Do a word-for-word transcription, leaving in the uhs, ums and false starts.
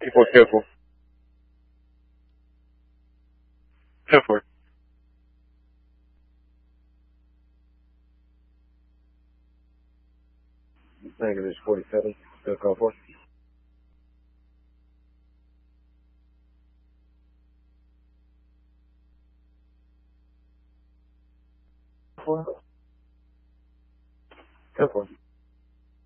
four, careful. Careful. Negative forty-seven. Still call for. Four. Careful.